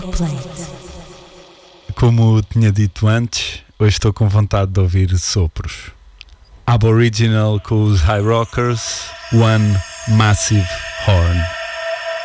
Como tinha dito antes, hoje estou com vontade de ouvir sopros. Aboriginal com os High Rockers, One Massive Horn.